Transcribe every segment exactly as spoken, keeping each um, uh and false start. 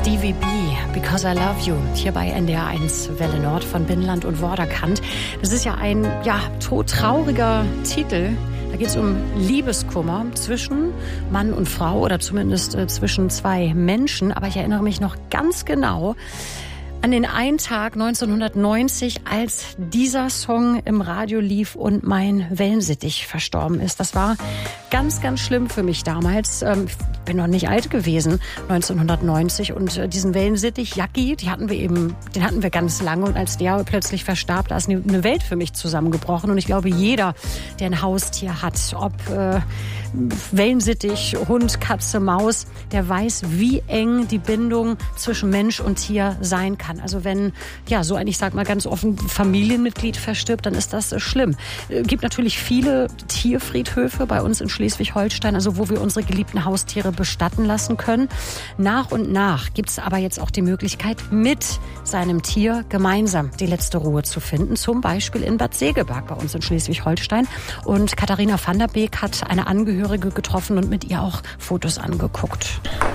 Stevie B, Because I Love You, hier bei N D R eins Welle Nord von Binnenland und Vorderkant. Das ist ja ein ja, todtrauriger Titel. Da geht es um Liebeskummer zwischen Mann und Frau oder zumindest äh, zwischen zwei Menschen. Aber ich erinnere mich noch ganz genau an den einen Tag neunzehnhundertneunzig, als dieser Song im Radio lief und mein Wellensittich verstorben ist. Das war ganz, ganz schlimm für mich damals. Ich bin noch nicht alt gewesen, neunzehnhundertneunzig. Und diesen Wellensittich, Jacki, die hatten wir eben, den hatten wir ganz lange. Und als der plötzlich verstarb, da ist eine Welt für mich zusammengebrochen. Und ich glaube, jeder, der ein Haustier hat, ob äh, Wellensittich, Hund, Katze, Maus, der weiß, wie eng die Bindung zwischen Mensch und Tier sein kann. Also wenn, ja, so ein, ich sag mal ganz offen, Familienmitglied verstirbt, dann ist das äh, schlimm. Es gibt natürlich viele Tierfriedhöfe bei uns in Schleswig-Holstein, also wo wir unsere geliebten Haustiere bestatten lassen können. Nach und nach gibt es aber jetzt auch die Möglichkeit, mit seinem Tier gemeinsam die letzte Ruhe zu finden. Zum Beispiel in Bad Segeberg bei uns in Schleswig-Holstein. Und Katharina van der Beek hat eine Angehörige getroffen und mit ihr auch Fotos angeguckt.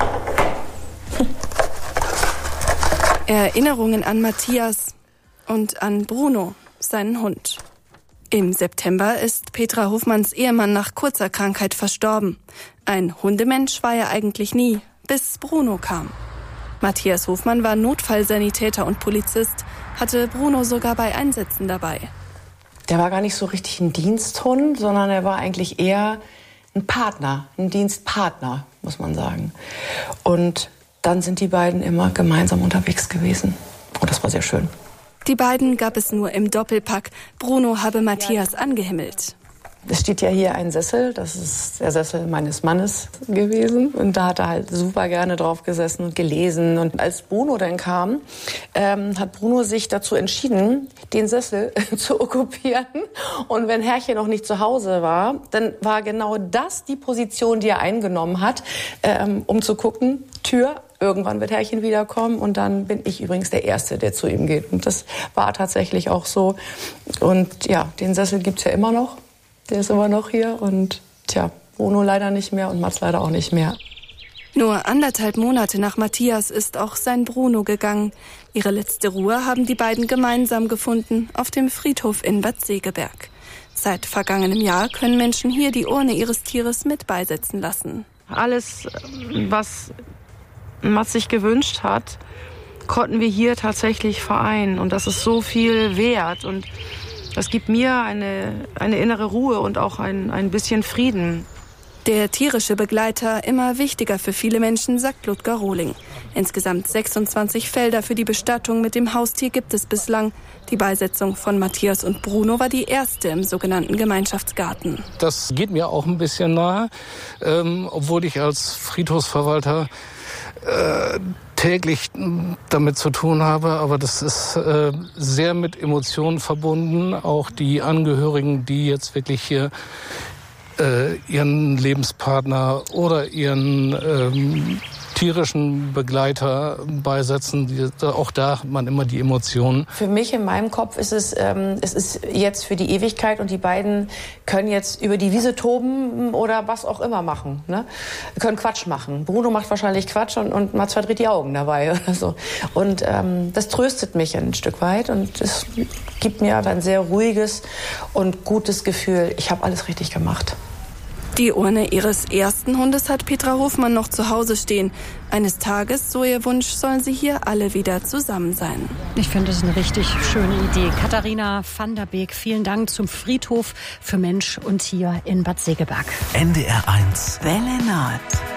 Erinnerungen an Matthias und an Bruno, seinen Hund. Im September ist Petra Hofmanns Ehemann nach kurzer Krankheit verstorben. Ein Hundemensch war er eigentlich nie, bis Bruno kam. Matthias Hofmann war Notfallsanitäter und Polizist, hatte Bruno sogar bei Einsätzen dabei. Der war gar nicht so richtig ein Diensthund, sondern er war eigentlich eher ein Partner, ein Dienstpartner, muss man sagen. Und dann sind die beiden immer gemeinsam unterwegs gewesen. Und das war sehr schön. Die beiden gab es nur im Doppelpack. Bruno habe Matthias angehimmelt. Es steht ja hier ein Sessel, das ist der Sessel meines Mannes gewesen. Und da hat er halt super gerne drauf gesessen und gelesen. Und als Bruno dann kam, ähm, hat Bruno sich dazu entschieden, den Sessel zu okkupieren. Und wenn Herrchen noch nicht zu Hause war, dann war genau das die Position, die er eingenommen hat, ähm, um zu gucken, Tür, irgendwann wird Herrchen wiederkommen und dann bin ich übrigens der Erste, der zu ihm geht. Und das war tatsächlich auch so. Und ja, den Sessel gibt's ja immer noch. Der ist immer noch hier und tja, Bruno leider nicht mehr und Mats leider auch nicht mehr. Nur anderthalb Monate nach Matthias ist auch sein Bruno gegangen. Ihre letzte Ruhe haben die beiden gemeinsam gefunden auf dem Friedhof in Bad Segeberg. Seit vergangenem Jahr können Menschen hier die Urne ihres Tieres mit beisetzen lassen. Alles, was Mats sich gewünscht hat, konnten wir hier tatsächlich vereinen. Und das ist so viel wert. Und das gibt mir eine, eine innere Ruhe und auch ein, ein bisschen Frieden. Der tierische Begleiter immer wichtiger für viele Menschen, sagt Ludger Rohling. Insgesamt sechsundzwanzig Felder für die Bestattung mit dem Haustier gibt es bislang. Die Beisetzung von Matthias und Bruno war die erste im sogenannten Gemeinschaftsgarten. Das geht mir auch ein bisschen nahe, ähm, obwohl ich als Friedhofsverwalter äh, täglich damit zu tun habe, aber das ist äh, sehr mit Emotionen verbunden. Auch die Angehörigen, die jetzt wirklich hier äh, ihren Lebenspartner oder ihren ähm, tierischen Begleiter beisetzen, die, auch da hat man immer die Emotionen. Für mich in meinem Kopf ist es, ähm, es ist jetzt für die Ewigkeit und die beiden können jetzt über die Wiese toben oder was auch immer machen. Ne? Können Quatsch machen. Bruno macht wahrscheinlich Quatsch und, und Mats verdreht die Augen dabei oder so. Und ähm, das tröstet mich ein Stück weit und es gibt mir aber ein sehr ruhiges und gutes Gefühl. Ich habe alles richtig gemacht. Die Urne ihres ersten Hundes hat Petra Hofmann noch zu Hause stehen. Eines Tages, so ihr Wunsch, sollen sie hier alle wieder zusammen sein. Ich finde, das ist eine richtig schöne Idee. Katharina van der Beek, vielen Dank zum Friedhof für Mensch und Tier in Bad Segeberg. N D R eins Welle Nord.